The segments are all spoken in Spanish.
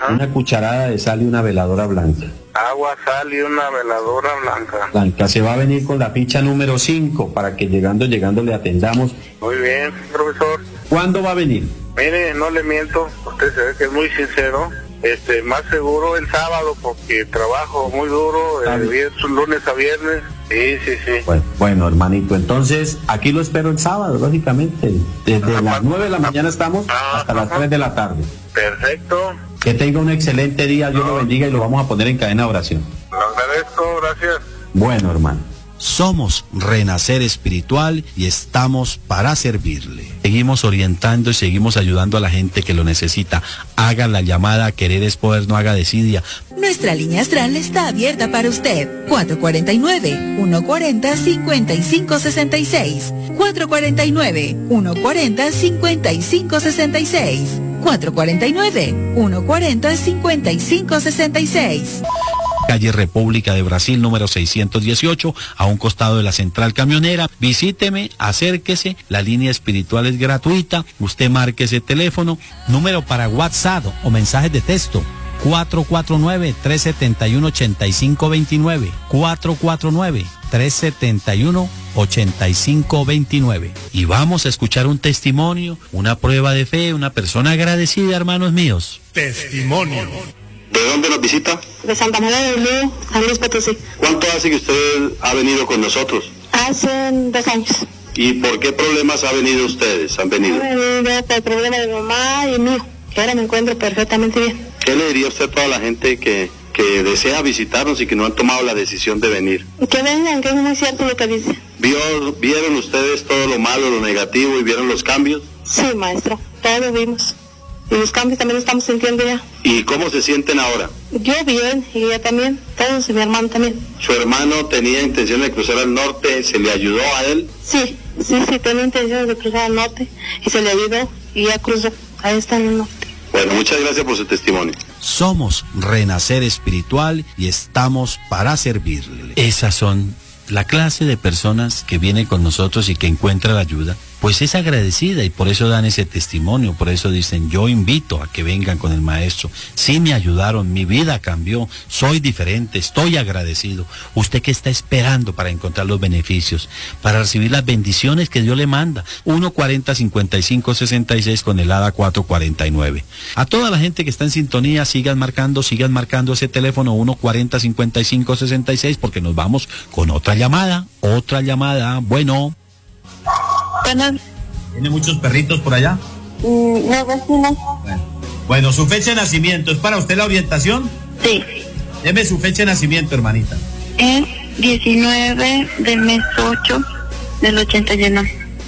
una cucharada de sal y una veladora blanca. Agua, sal y una veladora blanca. Blanca, se va a venir con la ficha número 5 para que llegando le atendamos. Muy bien, profesor. ¿Cuándo va a venir? Mire, no le miento, usted se ve que es muy sincero. Más seguro el sábado porque trabajo muy duro, lunes a viernes. Sí. Bueno, hermanito, entonces aquí lo espero el sábado, lógicamente. Desde las 9 de la mañana estamos hasta las 3 de la tarde. Perfecto. Que tenga un excelente día, Dios lo bendiga y lo vamos a poner en cadena de oración. Lo agradezco, gracias. Bueno, hermano. Somos Renacer Espiritual y estamos para servirle. Seguimos orientando y seguimos ayudando a la gente que lo necesita. Haga la llamada, querer es poder, no haga desidia. Nuestra línea astral está abierta para usted. 449-140-5566. 449-140-5566. 449-140-5566. Calle República de Brasil, número 618, a un costado de la central camionera. Visíteme, acérquese, la línea espiritual es gratuita. Usted marque ese teléfono, número para WhatsApp o mensajes de texto. 449-371-8529. 449-371-8529. Y vamos a escuchar un testimonio, una prueba de fe, una persona agradecida, hermanos míos. Testimonio. ¿De dónde nos visita? De Santa María del Río, San Luis Potosí. ¿Cuánto hace que usted ha venido con nosotros? Hace 2 años. ¿Y por qué problemas han venido ustedes? He venido por el problema de mamá y mío, que ahora me encuentro perfectamente bien. ¿Qué le diría usted a toda la gente que desea visitarnos y que no han tomado la decisión de venir? Que vengan, que es muy cierto lo que dice. ¿Vieron ustedes todo lo malo, lo negativo y vieron los cambios? Sí, maestro, todos lo vimos. Y los cambios también los estamos sintiendo ya. ¿Y cómo se sienten ahora? Yo bien, y ella también, todos, y mi hermano también. ¿Su hermano tenía intención de cruzar al norte? ¿Se le ayudó a él? Sí, tenía intención de cruzar al norte, y se le ayudó, y ya cruzó. Ahí está en el norte. Bueno, muchas gracias por su testimonio. Somos Renacer Espiritual y estamos para servirle. Esas son la clase de personas que vienen con nosotros y que encuentran la ayuda, pues es agradecida y por eso dan ese testimonio, por eso dicen, yo invito a que vengan con el maestro, sí me ayudaron, mi vida cambió, soy diferente, estoy agradecido. ¿Usted qué está esperando para encontrar los beneficios, para recibir las bendiciones que Dios le manda? 140-5566 con el ADA 449. A toda la gente que está en sintonía, sigan marcando ese teléfono 140-5566 porque nos vamos con otra llamada. Bueno. ¿Tiene muchos perritos por allá? No, vecinos. Bueno, su fecha de nacimiento, ¿es para usted la orientación? Sí. Deme su fecha de nacimiento, hermanita. Es 19 del mes 8 del 81.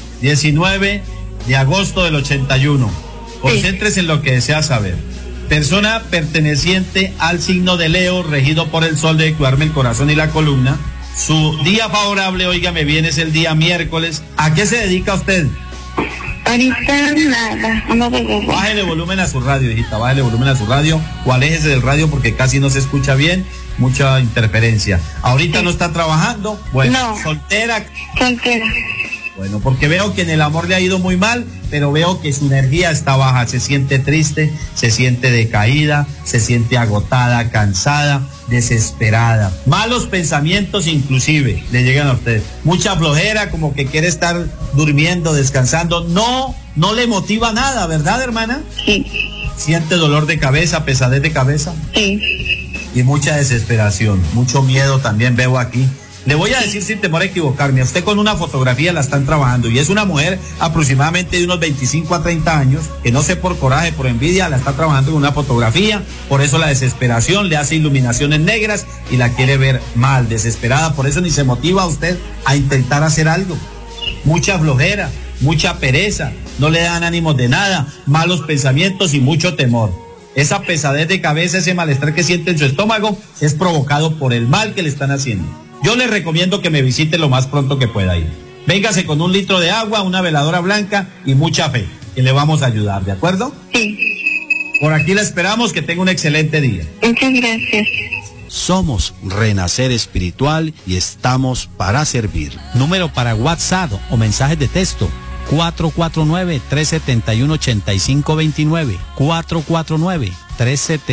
19 de agosto del 81. Concéntrese en lo que desea saber. Persona perteneciente al signo de Leo, regido por el sol, de cuidarme el corazón y la columna. Su día favorable, óigame bien, es el día miércoles. ¿A qué se dedica usted? Ahorita nada, no bebé. Bájele volumen a su radio, hijita, bájele volumen a su radio o aléjese del radio porque casi no se escucha bien, mucha interferencia. ¿Ahorita no está trabajando? Bueno, no. ¿Soltera? Soltera. Bueno, porque veo que en el amor le ha ido muy mal, pero veo que su energía está baja, se siente triste, se siente decaída, se siente agotada, cansada, desesperada. Malos pensamientos inclusive le llegan a usted. Mucha flojera, como que quiere estar durmiendo, descansando. No le motiva nada, ¿verdad, hermana? Sí. ¿Siente dolor de cabeza, pesadez de cabeza? Sí. Y mucha desesperación, mucho miedo también veo aquí. Le voy a decir sin temor a equivocarme, a usted con una fotografía la están trabajando y es una mujer aproximadamente de unos 25 a 30 años que no sé por coraje, por envidia, la está trabajando con una fotografía, por eso la desesperación le hace iluminaciones negras y la quiere ver mal, desesperada, por eso ni se motiva a usted a intentar hacer algo. Mucha flojera, mucha pereza, no le dan ánimos de nada, malos pensamientos y mucho temor. Esa pesadez de cabeza, ese malestar que siente en su estómago es provocado por el mal que le están haciendo. Yo le recomiendo que me visite lo más pronto que pueda ir. Véngase con 1 litro de agua, una veladora blanca y mucha fe, que le vamos a ayudar, ¿de acuerdo? Sí. Por aquí la esperamos, que tenga un excelente día. Muchas gracias. Somos Renacer Espiritual y estamos para servir. Número para WhatsApp o mensajes de texto. 449-371-8529. 449-371